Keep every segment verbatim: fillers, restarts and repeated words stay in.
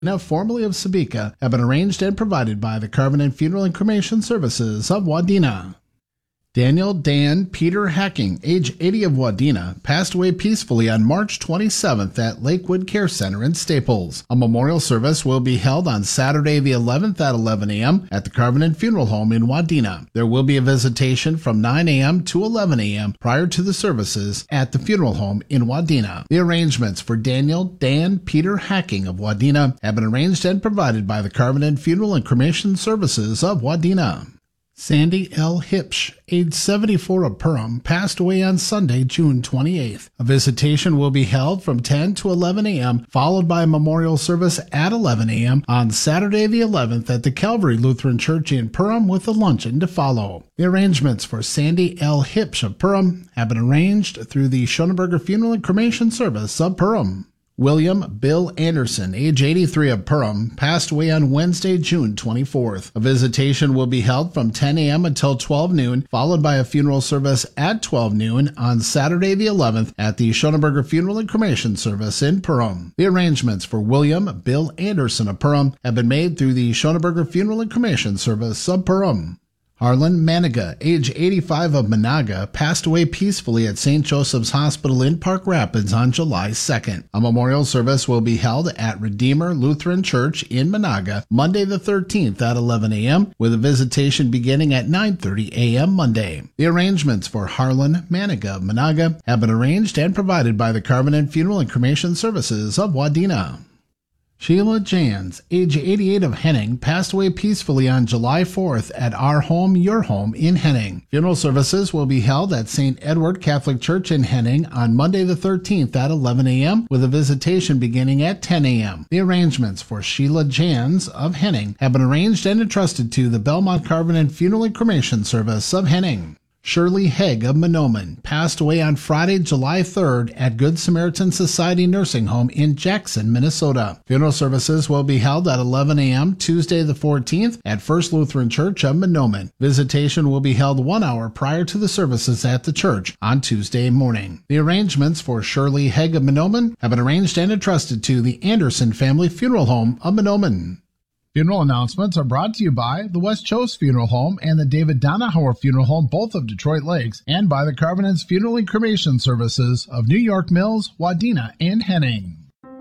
formerly of Sabika, have been arranged and provided by the Covenant Funeral and Cremation Services of Wadena. Daniel Dan Peter Hacking, age eighty, of Wadena, passed away peacefully on March twenty-seventh at Lakewood Care Center in Staples. A memorial service will be held on Saturday the eleventh at eleven a.m. at the Covenant Funeral Home in Wadena. There will be a visitation from nine a.m. to eleven a.m. prior to the services at the funeral home in Wadena. The arrangements for Daniel Dan Peter Hacking of Wadena have been arranged and provided by the Covenant Funeral and Cremation Services of Wadena. Sandy L. Hipsch, age seventy-four, of Perham, passed away on Sunday, June twenty-eighth. A visitation will be held from ten to eleven a.m., followed by a memorial service at eleven a.m. on Saturday the eleventh at the Calvary Lutheran Church in Perham, with a luncheon to follow. The arrangements for Sandy L. Hipsch of Perham have been arranged through the Schoenberger Funeral and Cremation Service of Perham. William Bill Anderson, age eighty-three, of Perham, passed away on Wednesday, June twenty-fourth. A visitation will be held from ten a.m. until twelve noon, followed by a funeral service at twelve noon on Saturday the eleventh at the Schoenberger Funeral and Cremation Service in Perham. The arrangements for William Bill Anderson of Perham have been made through the Schoenberger Funeral and Cremation Service of Perham. Harlan Maniga, age eighty-five, of Menahga, passed away peacefully at Saint Joseph's Hospital in Park Rapids on July second. A memorial service will be held at Redeemer Lutheran Church in Menahga Monday the thirteenth at eleven a.m., with a visitation beginning at nine thirty a.m. Monday. The arrangements for Harlan Maniga of Menahga have been arranged and provided by the Covenant Funeral and Cremation Services of Wadena. Sheila Jans, age eighty-eight, of Henning, passed away peacefully on July fourth at Our Home, Your Home in Henning. Funeral services will be held at Saint Edward Catholic Church in Henning on Monday the thirteenth at eleven a.m., with a visitation beginning at ten a.m. The arrangements for Sheila Jans of Henning have been arranged and entrusted to the Belmont Covenant Funeral and Cremation Service of Henning. Shirley Hegg of Mahnomen passed away on Friday, July third at Good Samaritan Society Nursing Home in Jackson, Minnesota. Funeral services will be held at eleven a.m. Tuesday the fourteenth at First Lutheran Church of Mahnomen. Visitation will be held one hour prior to the services at the church on Tuesday morning. The arrangements for Shirley Hegg of Mahnomen have been arranged and entrusted to the Anderson Family Funeral Home of Mahnomen. Funeral announcements are brought to you by the West Chose Funeral Home and the David Donahauer Funeral Home, both of Detroit Lakes, and by the Covenant's Funeral and Cremation Services of New York Mills, Wadena, and Henning.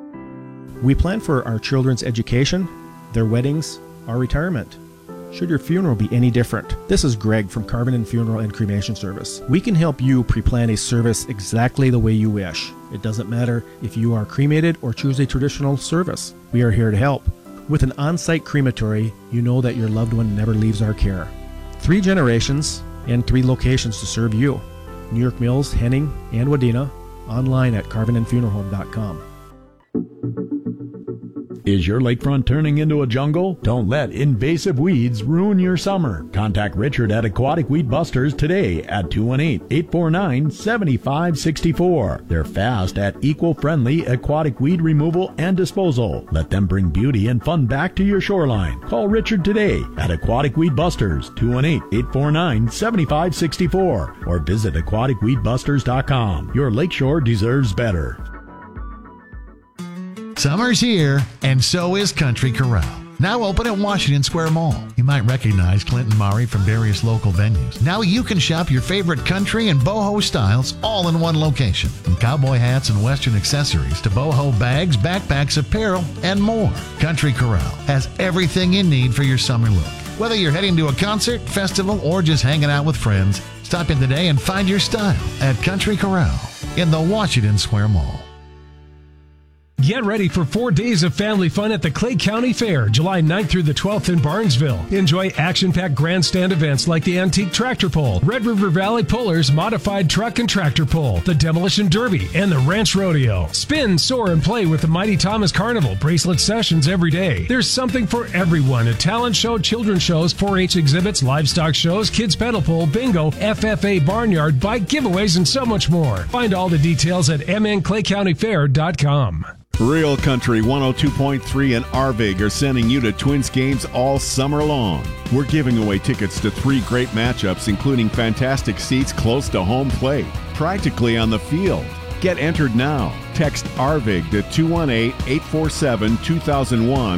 We plan for our children's education, their weddings, our retirement. Should your funeral be any different? This is Greg from Covenant Funeral and Cremation Service. We can help you pre-plan a service exactly the way you wish. It doesn't matter if you are cremated or choose a traditional service. We are here to help. With an on-site crematory, you know that your loved one never leaves our care. Three generations and three locations to serve you. New York Mills, Henning, and Wadena. Online at carvin funeral home dot com. Is your lakefront turning into a jungle? Don't let invasive weeds ruin your summer. Contact Richard at Aquatic Weed Busters today at two one eight, eight four nine, seven five six four. They're fast at eco-friendly aquatic weed removal and disposal. Let them bring beauty and fun back to your shoreline. Call Richard today at Aquatic Weed Busters, two one eight, eight four nine, seven five six four, or visit aquatic weed busters dot com. Your lakeshore deserves better. Summer's here, and so is Country Corral. Now open at Washington Square Mall. You might recognize Clinton Murray from various local venues. Now you can shop your favorite country and boho styles all in one location. From cowboy hats and western accessories to boho bags, backpacks, apparel, and more. Country Corral has everything you need for your summer look. Whether you're heading to a concert, festival, or just hanging out with friends, stop in today and find your style at Country Corral in the Washington Square Mall. Get ready for four days of family fun at the Clay County Fair, July ninth through the twelfth in Barnesville. Enjoy action-packed grandstand events like the Antique Tractor Pull, Red River Valley Pullers Modified Truck and Tractor Pull, the Demolition Derby, and the Ranch Rodeo. Spin, soar, and play with the Mighty Thomas Carnival bracelet sessions every day. There's something for everyone at talent show, children's shows, four H exhibits, livestock shows, kids pedal pull, bingo, F F A barnyard, bike giveaways, and so much more. Find all the details at m n clay county fair dot com. Real Country one oh two point three and Arvig are sending you to Twins games all summer long. We're giving away tickets to three great matchups, including fantastic seats close to home plate, practically on the field. Get entered now. Text A R V I G to two one eight, eight four seven, two thousand one